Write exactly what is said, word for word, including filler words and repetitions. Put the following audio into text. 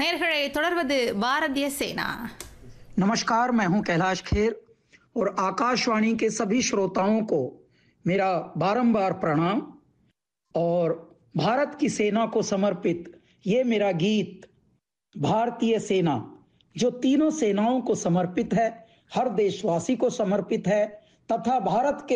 நேயர்களே தொடர்வது பாரதிய சேனா. नमस्कार, मैं हूं कैलाश खेर और आकाशवाणी के सभी श्रोताओं को मेरा बारंबार प्रणाम। और भारत की सेना को समर्पित ये मेरा गीत भारतीय सेना, जो तीनों सेनाओं को समर्पित है, हर देशवासी को समर्पित है तथा भारत के